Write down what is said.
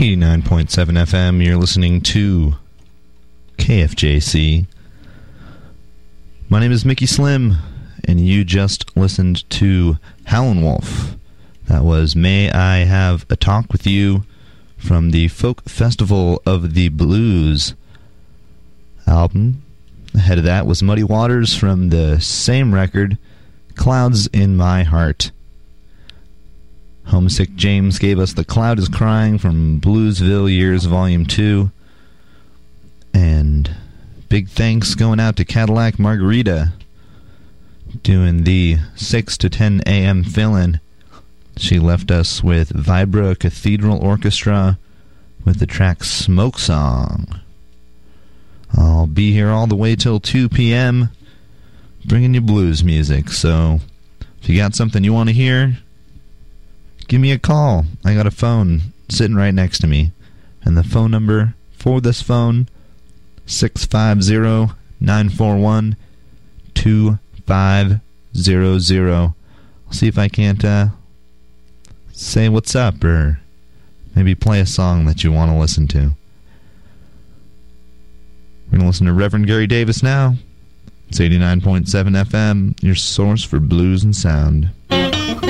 89.7 FM, you're listening to KFJC. My name is Mickey Slim, and you just listened to Howlin' Wolf. That was May I Have a Talk With You from the Folk Festival of the Blues album. Ahead of that was Muddy Waters from the same record, Clouds in My Heart. Homesick James gave us The Cloud is Crying from Bluesville Years Volume 2. And big thanks going out to Cadillac Margarita doing the 6 to 10 a.m. fill-in. She left us with Vibra Cathedral Orchestra with the track Smoke Song. I'll be here all the way till 2 p.m. bringing you blues music, so if you got something you want to hear, give me a call. I got a phone sitting right next to me. And the phone number for this phone, 650-941-2500. I'll see if I can't say what's up or maybe play a song that you want to listen to. We're going to listen to Reverend Gary Davis now. It's 89.7 FM, your source for blues and sound.